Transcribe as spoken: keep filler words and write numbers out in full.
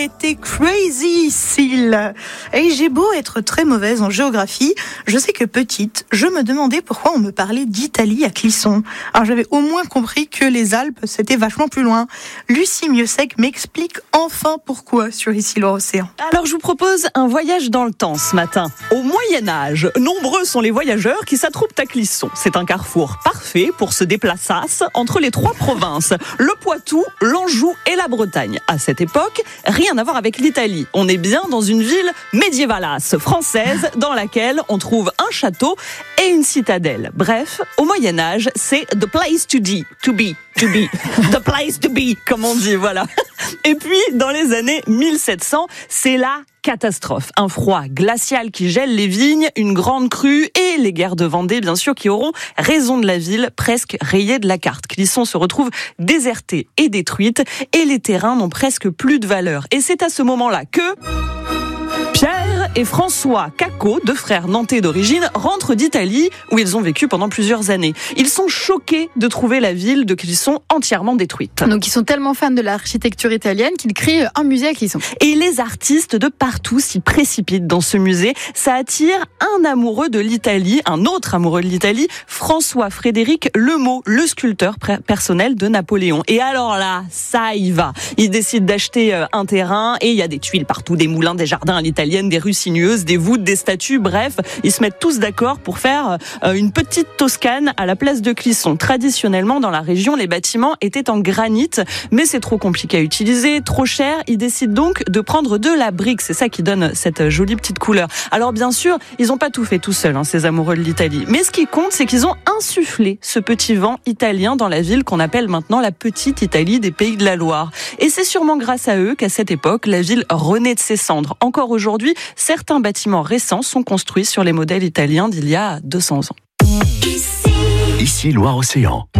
était Crazy Seal. Et j'ai beau être très mauvaise en géographie, je sais que petite, je me demandais pourquoi on me parlait d'Italie à Clisson. Alors j'avais au moins compris que les Alpes, c'était vachement plus loin. Lucie Mieuxec m'explique enfin pourquoi sur Ici l'Océan. Alors je vous propose un voyage dans le temps ce matin. Au Moyen-Âge, nombreux sont les voyageurs qui s'attroupent à Clisson. C'est un carrefour parfait pour se déplacer entre les trois provinces, le Poitou, l'Anjou et la Bretagne. À cette époque, rien à voir avec l'Italie. On est bien dans une ville médiévalasse française dans laquelle on trouve un château et une citadelle. Bref, au Moyen-Âge, c'est the place to be, to be, to be, the place to be, comme on dit, voilà. Et puis, dans les années mille sept cents, c'est la catastrophe. Un froid glacial qui gèle les vignes, une grande crue et les guerres de Vendée, bien sûr, qui auront raison de la ville presque rayée de la carte. Clisson se retrouve désertée et détruite et les terrains n'ont presque plus de valeur. Et c'est à ce moment-là que Pierre et François Cacot, deux frères nantais d'origine, rentrent d'Italie où ils ont vécu pendant plusieurs années. Ils sont choqués de trouver la ville de Clisson entièrement détruite. Donc ils sont tellement fans de l'architecture italienne qu'ils créent un musée à Clisson. Et les artistes de partout s'y précipitent dans ce musée. Ça attire un amoureux de l'Italie, un autre amoureux de l'Italie, François-Frédéric Lemot, le sculpteur personnel de Napoléon. Et alors là, ça y va. Ils décident d'acheter un terrain et il y a des tuiles partout, des moulins, des jardins à l'italienne, des rues sinueuses, des voûtes, des statues, bref, ils se mettent tous d'accord pour faire une petite Toscane à la place de Clisson. Traditionnellement, dans la région, les bâtiments étaient en granit, mais c'est trop compliqué à utiliser, trop cher. Ils décident donc de prendre de la brique. C'est ça qui donne cette jolie petite couleur. Alors bien sûr, ils n'ont pas tout fait tout seuls, hein, ces amoureux de l'Italie. Mais ce qui compte, c'est qu'ils ont insufflé ce petit vent italien dans la ville qu'on appelle maintenant la petite Italie des Pays de la Loire. Et c'est sûrement grâce à eux qu'à cette époque, la ville renaît de ses cendres. Encore aujourd'hui, certains bâtiments récents sont construits sur les modèles italiens d'il y a deux cents ans. Ici Loire-Océan.